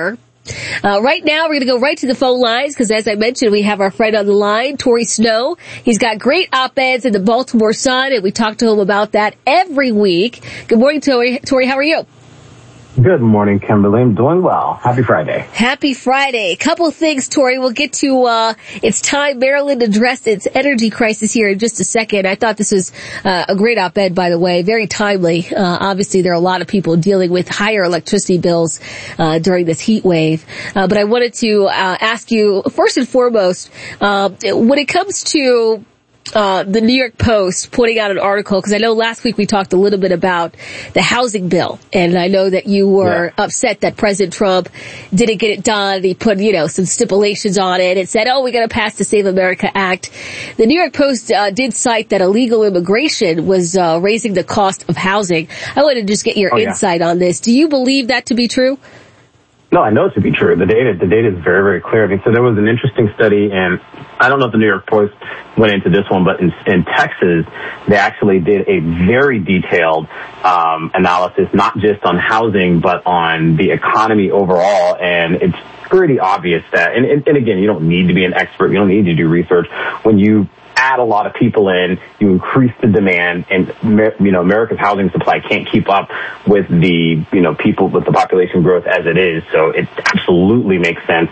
Right now, we're going to go right to the phone lines because, as I mentioned, we have our friend on the line, Tori Snow. He's got great op-eds in the Baltimore Sun, and we talk to him about that every week. Good morning, Tori. Tori, how are you? Good morning, Kimberly. I'm doing well. Happy Friday. Happy Friday. A couple of things, Tori. We'll get to, it's time Maryland addressed its energy crisis here in just a second. I thought this was a great op-ed, by the way. Very timely. Obviously, there are a lot of people dealing with higher electricity bills during this heat wave. But I wanted to ask you, first and foremost, when it comes to the New York Post putting out an article, because I know last week we talked a little bit about the housing bill, and I know that you were upset that President Trump didn't get it done. He put, some stipulations on it. It said, we got to pass the Save America Act. The New York Post did cite that illegal immigration was raising the cost of housing. I wanted to just get your insight on this. Do you believe that to be true? No, I know it to be true. The data is very, very clear. I mean, so there was an interesting study, and I don't know if the New York Post went into this one, but in Texas, they actually did a very detailed analysis, not just on housing, but on the economy overall. And it's pretty obvious that, and again, you don't need to be an expert. You don't need to do research. When you add a lot of people in, you increase the demand, and America's housing supply can't keep up with the people, with the population growth as it is. So it absolutely makes sense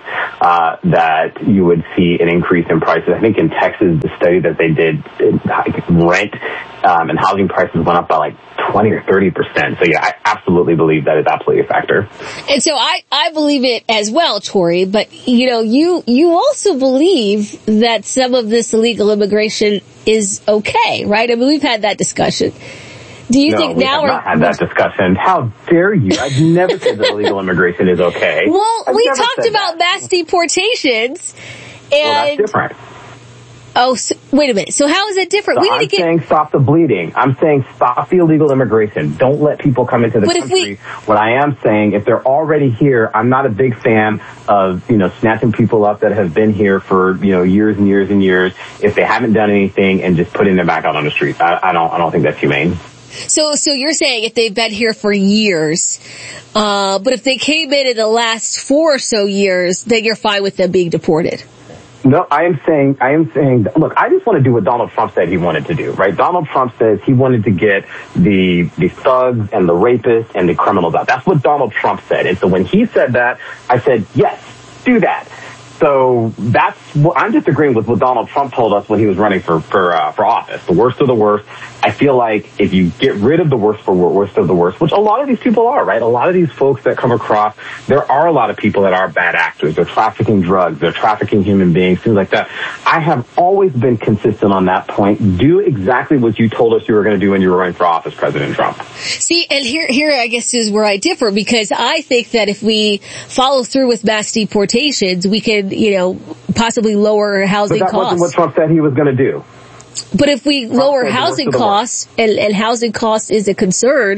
that you would see an increase in prices. I think in Texas, the study that they did, rent and housing prices went up by like 20 or 30%. So I absolutely believe that is absolutely a factor. And so I believe it as well, Tori, but you also believe that some of this illegal immigration is okay, right? I mean, we've had that discussion. Do you think now we've not had that discussion? How dare you? I've never said that illegal immigration is okay. Well, we talked about mass deportations, and that's different. Oh, so, wait a minute. So how is it different? So I'm saying stop the bleeding. I'm saying stop the illegal immigration. Don't let people come into the country. What I am saying, if they're already here, I'm not a big fan of, snatching people up that have been here for, years and years and years, if they haven't done anything, and just putting them back out on the streets. I don't think that's humane. So you're saying if they've been here for years, but if they came in the last 4 or so years, then you're fine with them being deported? No, I am saying, look, I just want to do what Donald Trump said he wanted to do, right? Donald Trump says he wanted to get the thugs and the rapists and the criminals out. That's what Donald Trump said. And so when he said that, I said, yes, do that. So that's what I'm just agreeing with what Donald Trump told us when he was running for office. The worst of the worst. I feel like if you get rid of the worst of the worst, which a lot of these people are, right? A lot of these folks that come across, there are a lot of people that are bad actors. They're trafficking drugs. They're trafficking human beings, things like that. I have always been consistent on that point. Do exactly what you told us you were going to do when you were running for office, President Trump. See, and here I guess is where I differ, because I think that if we follow through with mass deportations, we could, possibly lower housing costs. But that wasn't what Trump said he was going to do. But if we lower housing costs, and housing costs is a concern,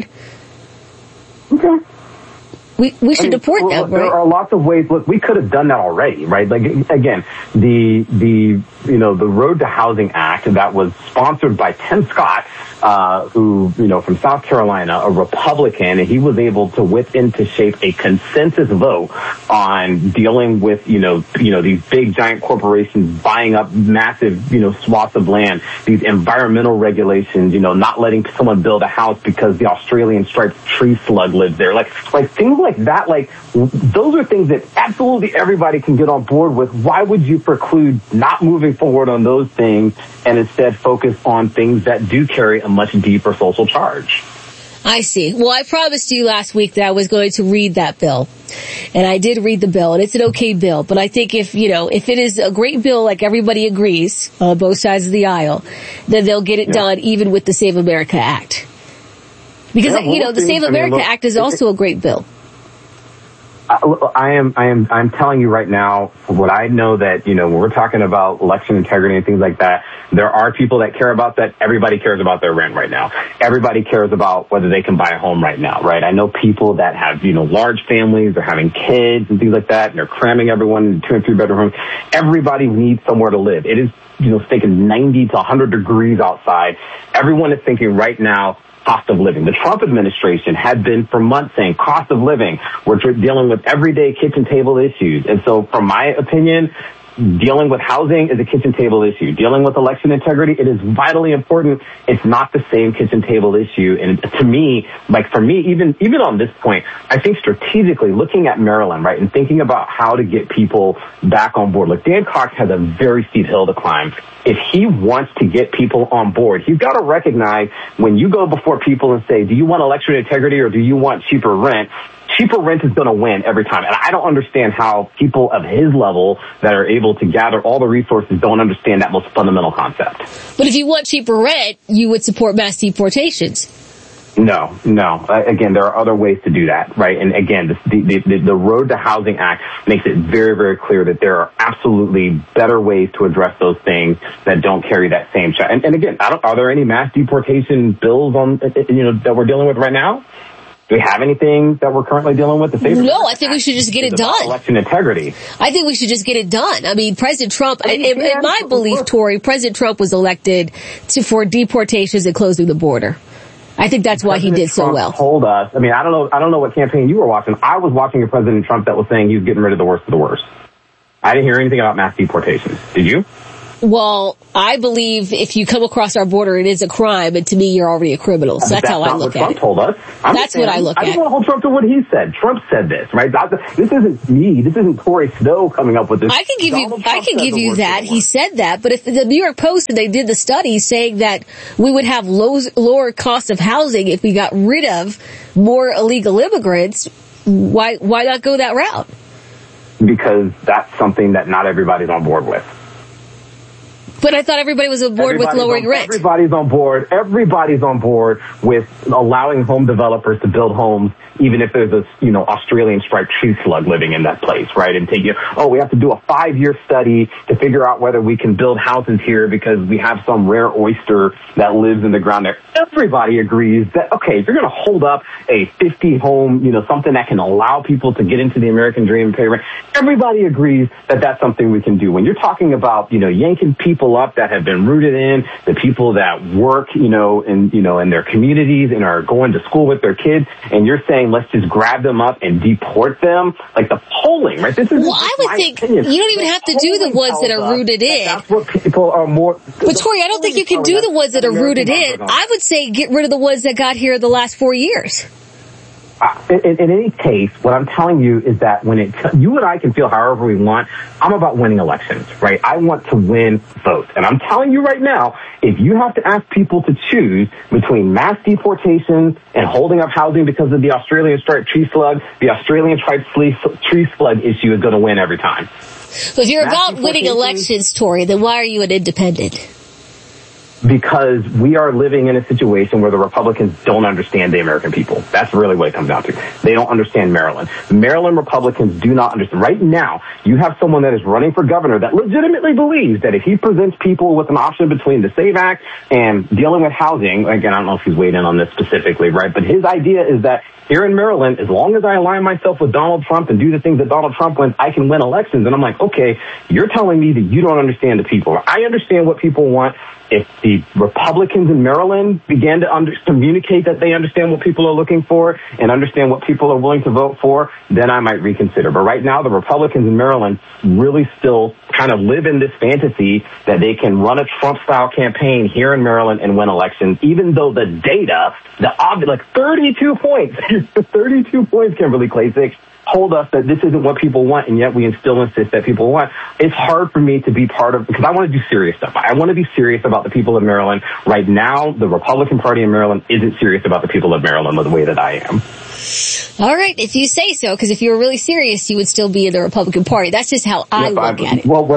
okay, we should deport them, right? There are lots of ways. Look, we could have done that already, right? Like, again, the Road to Housing Act that was sponsored by Tim Scott, who, from South Carolina, a Republican, and he was able to whip into shape a consensus vote on dealing with, these big giant corporations buying up massive, swaths of land, these environmental regulations, not letting someone build a house because the Australian striped tree slug lives there. Like things like that, those are things that absolutely everybody can get on board with. Why would you preclude not moving forward on those things and instead focus on things that do carry a much deeper social charge? I see. Well, I promised you last week that I was going to read that bill. And I did read the bill, and it's an okay bill. But I think if it is a great bill, like everybody agrees on both sides of the aisle, then they'll get it done even with the Save America Act. Because, the Save America Act is also a great bill. I'm telling you right now, what I know that, when we're talking about election integrity and things like that, there are people that care about that. Everybody cares about their rent right now. Everybody cares about whether they can buy a home right now, right? I know people that have, large families, they're having kids and things like that, and they're cramming everyone in 2 and 3 bedroom homes. Everybody needs somewhere to live. It is, thinking 90 to 100 degrees outside. Everyone is thinking right now, cost of living. The Trump administration had been for months saying cost of living. We're dealing with everyday kitchen table issues. And so from my opinion, dealing with housing is a kitchen table issue. Dealing with election integrity, it is vitally important. It's not the same kitchen table issue. And to me, like for me, even on this point, I think strategically looking at Maryland, right, and thinking about how to get people back on board. Like Dan Cox has a very steep hill to climb. If he wants to get people on board, he's got to recognize when you go before people and say, do you want election integrity or do you want cheaper rent? Cheaper rent is going to win every time. And I don't understand how people of his level that are able to gather all the resources don't understand that most fundamental concept. But if you want cheaper rent, you would support mass deportations. No. Again, there are other ways to do that, right? And again, the Road to Housing Act makes it very, very clear that there are absolutely better ways to address those things that don't carry that same check. And again, are there any mass deportation bills that we're dealing with right now? Do we have anything that we're currently dealing with? No, I think we should just get it done. Election integrity. I think we should just get it done. I mean, President Trump, in my belief, Tori, President Trump was elected for deportations and closing the border. I think that's why he did so well. Told us. I mean, I don't know what campaign you were watching. I was watching a President Trump that was saying he was getting rid of the worst of the worst. I didn't hear anything about mass deportations. Did you? Well, I believe if you come across our border, it is a crime, and to me, you're already a criminal. So that's how I look at it. Trump told us. That's what I look at. I just want to hold Trump to what he said. Trump said this, right? This isn't me. This isn't Corey Snow coming up with this. I can give you that. He said that. But if the New York Post, they did the study saying that we would have lower cost of housing if we got rid of more illegal immigrants, why not go that route? Because that's something that not everybody's on board with. But I thought everybody was on board with lowering rent. Everybody's on board. Everybody's on board with allowing home developers to build homes, even if there's a, Australian striped tree slug living in that place, right? And we have to do a 5-year study to figure out whether we can build houses here because we have some rare oyster that lives in the ground there. Everybody agrees that, okay, if you're going to hold up a 50 home, something that can allow people to get into the American dream and pay rent, everybody agrees that that's something we can do. When you're talking about, yanking people up that have been rooted in, the people that work, in their communities and are going to school with their kids, and you're saying let's just grab them up and deport them, like the polling, right? This is I would think opinion. You don't even have to do the ones that are rooted in. That's what people are more. But Tori, I don't think you can do the ones that are rooted in. I would say get rid of the ones that got here the last 4 years. In any case, what I'm telling you is that you and I can feel however we want. I'm about winning elections, right? I want to win votes. And I'm telling you right now, if you have to ask people to choose between mass deportations and holding up housing because of the Australian striped tree slug, the Australian striped tree slug issue is going to win every time. So if you're about winning elections, Tori, then why are you an independent? Because we are living in a situation where the Republicans don't understand the American people. That's really what it comes down to. They don't understand Maryland. Maryland Republicans do not understand. Right now, you have someone that is running for governor that legitimately believes that if he presents people with an option between the SAVE Act and dealing with housing, again, I don't know if he's weighed in on this specifically, right? But his idea is that here in Maryland, as long as I align myself with Donald Trump and do the things that Donald Trump wants, I can win elections. And I'm like, okay, you're telling me that you don't understand the people. I understand what people want. If the Republicans in Maryland began to communicate that they understand what people are looking for and understand what people are willing to vote for, then I might reconsider. But right now, the Republicans in Maryland really still kind of live in this fantasy that they can run a Trump-style campaign here in Maryland and win elections, even though the data, 32 points, 32 points, Kimberly Klacik, told us that this isn't what people want, and yet we still insist that people want. It's hard for me to be part of, because I want to do serious stuff. I want to be serious about the people of Maryland. Right now, the Republican Party in Maryland isn't serious about the people of Maryland the way that I am. All right, if you say so, because if you were really serious, you would still be in the Republican Party. That's just how I look at it. Well,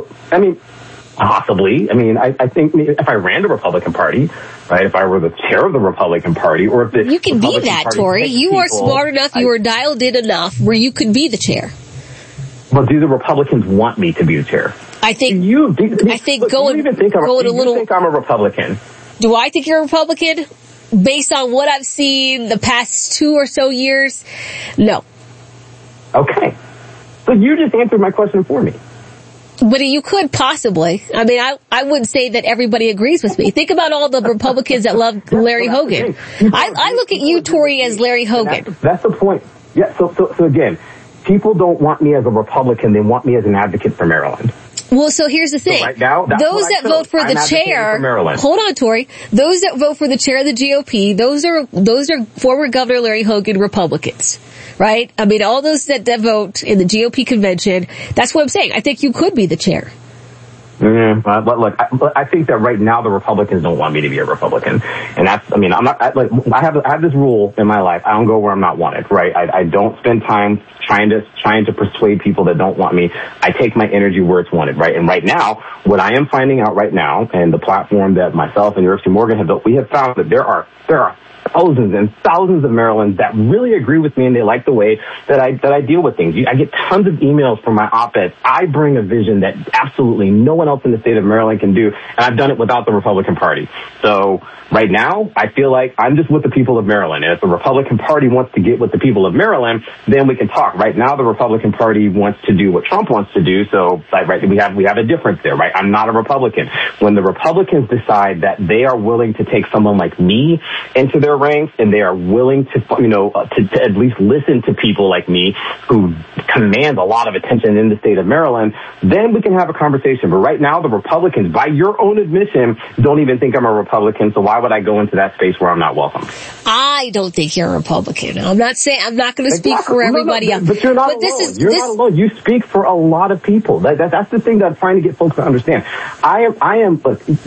possibly. I mean, I think if I ran the Republican Party, right, if I were the chair of the Republican Party, or if you can be that, Tori. You are smart enough, you are dialed in enough where you could be the chair. Well, do the Republicans want me to be the chair? I think you think I'm a Republican? Do I think you're a Republican? Based on what I've seen the past 2 or so years, no. Okay. So you just answered my question for me. But you could possibly. I mean, I wouldn't say that everybody agrees with me. Think about all the Republicans that love Larry Hogan. I look at you, Tori, as Larry Hogan. That's the point. Yeah, so again, people don't want me as a Republican. They want me as an advocate for Maryland. Well, so here's the thing. So right now, those that vote for the chair, hold on, Tori. Those that vote for the chair of the GOP, those are former Governor Larry Hogan Republicans, right? I mean, all those that vote in the GOP convention, that's what I'm saying. I think you could be the chair. But look, I think that right now the Republicans don't want me to be a Republican, and that's. I mean, I have this rule in my life. I don't go where I'm not wanted. Right? I don't spend time trying to persuade people that don't want me. I take my energy where it's wanted. Right? And right now, what I am finding out right now, and the platform that myself and University of Morgan have built, we have found that there are thousands and thousands of Marylanders that really agree with me, and they like the way that I deal with things. I get tons of emails from my op-eds. I bring a vision that absolutely no one else in the state of Maryland can do, and I've done it without the Republican Party. So right now, I feel like I'm just with the people of Maryland, and if the Republican Party wants to get with the people of Maryland, then we can talk. Right now, the Republican Party wants to do what Trump wants to do, so right, we have a difference there, right? I'm not a Republican. When the Republicans decide that they are willing to take someone like me into their ranks, and they are willing to, to at least listen to people like me who command a lot of attention in the state of Maryland, then we can have a conversation. But right now, the Republicans, by your own admission, don't even think I'm a Republican, so why would I go into that space where I'm not welcome? I don't think you're a Republican. I'm not going to speak for everybody else. But you're not alone. You're not alone. You speak for a lot of people. That's the thing that I'm trying to get folks to understand. I am,